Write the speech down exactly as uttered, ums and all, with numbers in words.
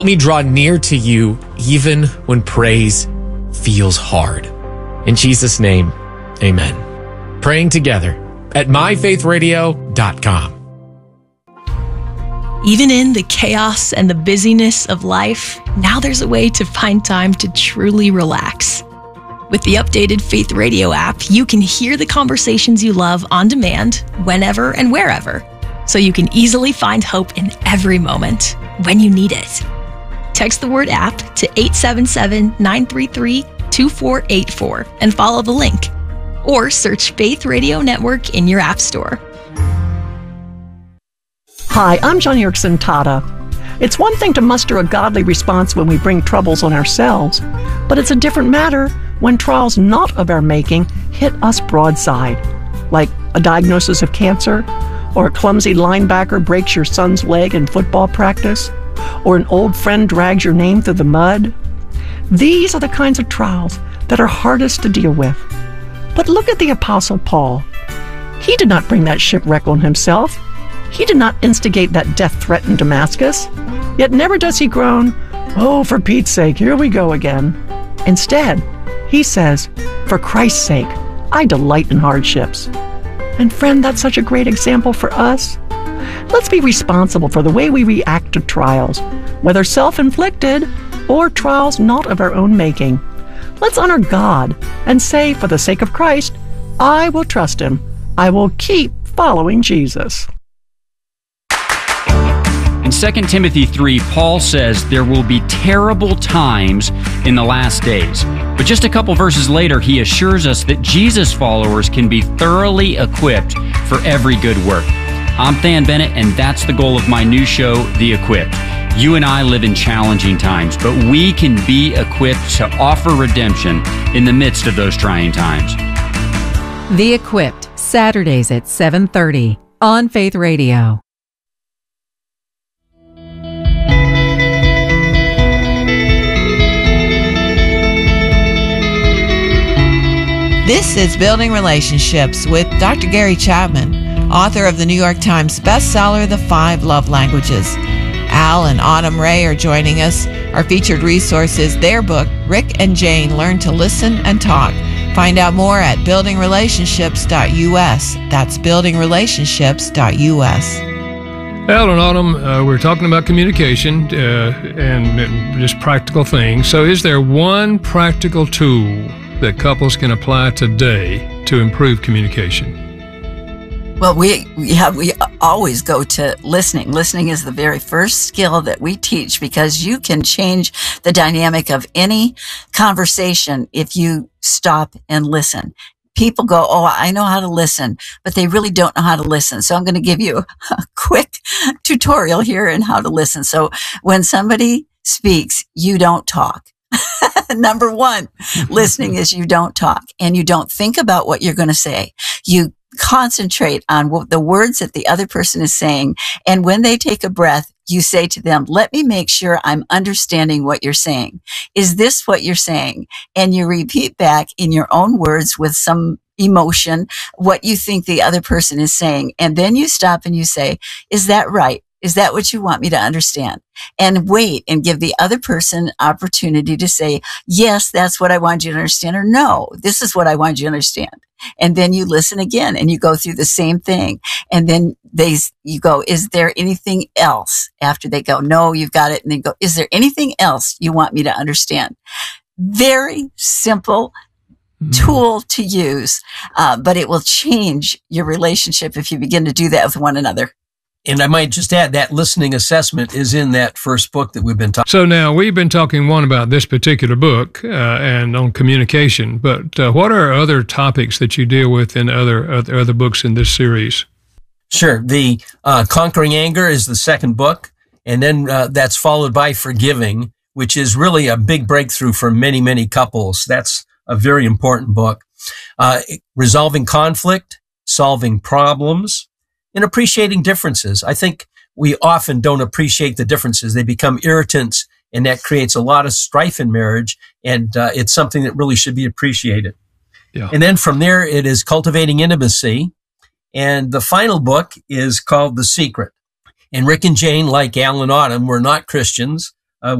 Let me draw near to you even when praise feels hard. In Jesus' name, amen. Praying together at my faith radio dot com. Even in the chaos and the busyness of life, now there's a way to find time to truly relax. With the updated Faith Radio app, you can hear the conversations you love on demand, whenever and wherever, so you can easily find hope in every moment when you need it. Text the word app to eight seven seven, nine three three, two four eight four and follow the link. Or search Faith Radio Network in your app store. Hi, I'm Joni Eareckson Tada. It's one thing to muster a godly response when we bring troubles on ourselves, but it's a different matter when trials not of our making hit us broadside, like a diagnosis of cancer, or a clumsy linebacker breaks your son's leg in football practice, or an old friend drags your name through the mud. These are the kinds of trials that are hardest to deal with. But look at the Apostle Paul. He did not bring that shipwreck on himself. He did not instigate that death threat in Damascus. Yet never does he groan, "Oh, for Pete's sake, here we go again." Instead, he says, "For Christ's sake, I delight in hardships." And friend, that's such a great example for us. Let's be responsible for the way we react to trials, whether self-inflicted or trials not of our own making. Let's honor God and say, for the sake of Christ, I will trust Him. I will keep following Jesus. In Second Timothy three, Paul says there will be terrible times in the last days. But just a couple verses later, he assures us that Jesus followers can be thoroughly equipped for every good work. I'm Than Bennett, and that's the goal of my new show, The Equipped. You and I live in challenging times, but we can be equipped to offer redemption in the midst of those trying times. The Equipped, Saturdays at seven thirty on Faith Radio. This is Building Relationships with Doctor Gary Chapman, author of the New York Times bestseller, The Five Love Languages. Al and Autumn Ray are joining us. Our featured resource is their book, Rick and Jane Learn to Listen and Talk. Find out more at building relationships dot U S. That's building relationships dot U S. Al and Autumn, uh, we're talking about communication uh, and, and just practical things. So is there one practical tool that couples can apply today to improve communication? Well, we we, have, we always go to listening. Listening is the very first skill that we teach, because you can change the dynamic of any conversation if you stop and listen. People go, "Oh, I know how to listen," but they really don't know how to listen. So I'm going to give you a quick tutorial here in how to listen. So when somebody speaks, you don't talk. Number one, listening is you don't talk, and you don't think about what you're going to say. You concentrate on what the words that the other person is saying. And when they take a breath, you say to them, "Let me make sure I'm understanding what you're saying. Is this what you're saying?" And you repeat back in your own words with some emotion what you think the other person is saying. And then you stop and you say, "Is that right? Is that what you want me to understand?" And wait and give the other person opportunity to say, "Yes, that's what I want you to understand," or "No, this is what I want you to understand." And then you listen again and you go through the same thing. And then they, you go, "Is there anything else?" After they go, "No, you've got it." And then go, "Is there anything else you want me to understand?" Very simple tool to use, uh, but it will change your relationship if you begin to do that with one another. And I might just add that listening assessment is in that first book that we've been talking. So now we've been talking one about this particular book uh, and on communication, but uh, what are other topics that you deal with in other other, other books in this series? Sure. The uh, Conquering Anger is the second book, and then uh, that's followed by Forgiving, which is really a big breakthrough for many, many couples. That's a very important book. Uh, Resolving Conflict, Solving Problems, and Appreciating Differences. I think we often don't appreciate the differences. They become irritants, and that creates a lot of strife in marriage, and uh, it's something that really should be appreciated. Yeah. And then from there, it is Cultivating Intimacy, and the final book is called The Secret. And Rick and Jane, like Al and Autumn, were not Christians,